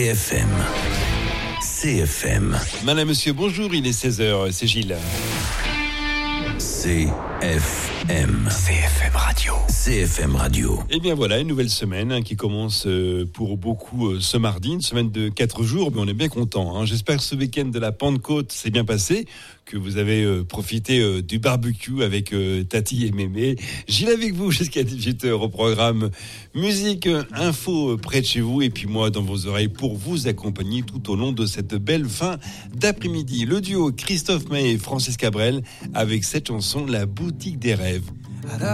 CFM. Madame, monsieur, bonjour, il est 16h, c'est Gilles. CFM Radio. CFM Radio. Eh bien voilà, une nouvelle semaine qui commence pour beaucoup ce mardi, une semaine de 4 jours, mais on est bien content. J'espère que ce week-end de la Pentecôte s'est bien passé, que vous avez profité du barbecue avec Tati et Mémé. Gilles avec vous jusqu'à 18h au programme musique, info près de chez vous, et puis moi dans vos oreilles pour vous accompagner tout au long de cette belle fin d'après-midi. Le duo Christophe Maé et Francis Cabrel avec cette chanson La Boutique des Rêves.